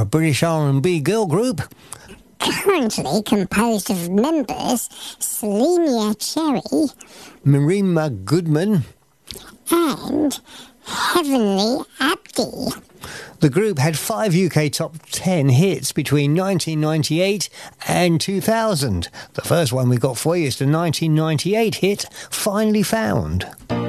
a British R&B girl group. Currently composed of members Selenia Cherry, Marima Goodman. and Heavenly Abdi. The group had 5 UK top 10 hits between 1998 and 2000. The first one we got for you is the 1998 hit Finally Found.